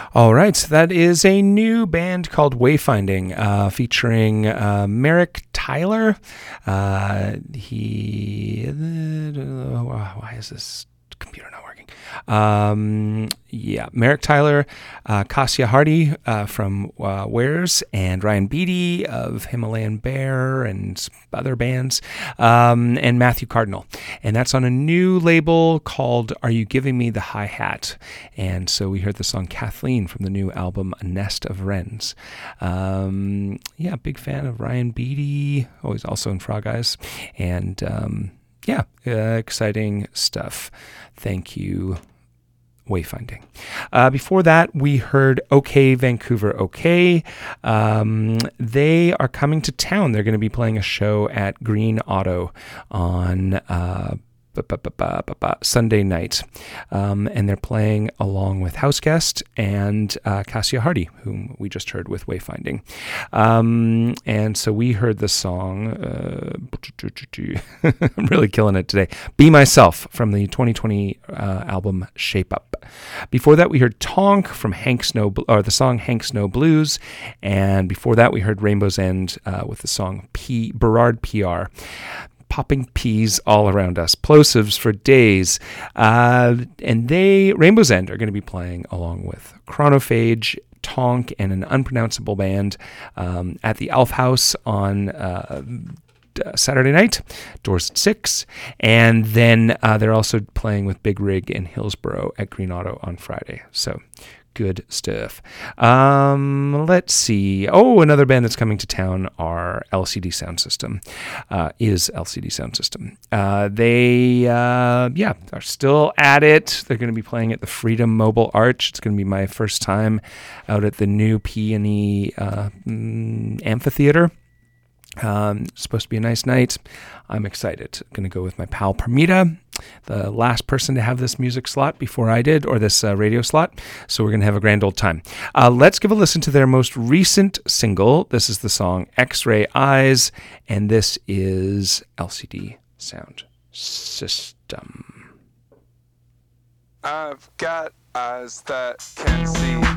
All right, so that is a new band called Wayfinding, featuring Merrick Tyler. Why is this computer not working? Merrick Tyler, Kasia Hardy from Wares, and Ryan Beatty of Himalayan Bear and other bands, and Matthew Cardinal. And that's on a new label called Are You Giving Me the Hi-Hat? And so we heard the song Kathleen from the new album A Nest of Wrens. Big fan of Ryan Beatty, always also in Frog Eyes. And exciting stuff. Thank you, Wayfinding. Before that, we heard OK Vancouver OK. They are coming to town. They're going to be playing a show at Green Auto on Sunday night. And they're playing along with Houseguest and Kasia Hardy, whom we just heard with Wayfinding. And so we heard the song, I'm really killing it today, Be Myself from the 2020 album Shape Up. Before that, we heard Tonk from the song Hank Snow Blues. And before that, we heard Rainbow's End with the song Berard PR. Popping peas all around us, plosives for days. And Rainbow's End, are going to be playing along with Chronophage, Tonk, and an unpronounceable band at the Alf House on Saturday night, doors at 6. And then they're also playing with Big Rig in Hillsborough at Green Auto on Friday. So good stuff. Let's see. Another band that's coming to town are LCD Sound System. Is LCD Sound System. They are still at it. They're going to be playing at the Freedom Mobile Arch. It's going to be my first time out at the new P&E amphitheater. It's supposed to be a nice night. I'm excited. I'm going to go with my pal Permita, the last person to have this music slot before I did, or this radio slot. So we're going to have a grand old time. Let's give a listen to their most recent single. This is the song X-Ray Eyes, and this is LCD Sound System. I've got eyes that can see